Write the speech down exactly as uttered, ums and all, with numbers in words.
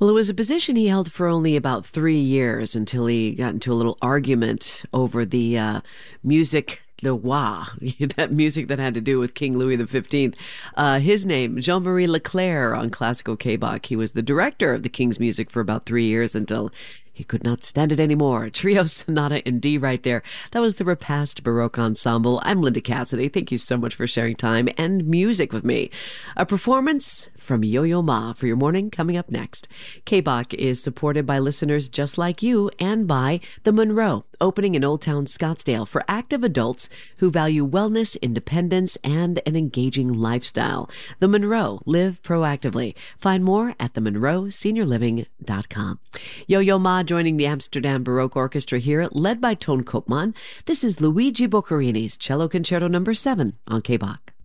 Well, it was a position he held for only about three years until he got into a little argument over the uh, music, the wah, that music that had to do with King Louis the fifteenth. Uh, his name, Jean-Marie Leclerc on Classical K-Bach. He was the director of the King's music for about three years until he could not stand it anymore. Trio Sonata in D right there. That was the Repast Baroque Ensemble. I'm Linda Cassidy. Thank you so much for sharing time and music with me. A performance from Yo-Yo Ma for your morning coming up next. K-Bach is supported by listeners just like you and by The Monroe, opening in Old Town Scottsdale for active adults who value wellness, independence, and an engaging lifestyle. The Monroe, live proactively. Find more at the monroe senior living dot com. Yo-Yo Ma joining the Amsterdam Baroque Orchestra here, led by Toon Koopman. This is Luigi Boccherini's Cello Concerto number seven on K-Bach.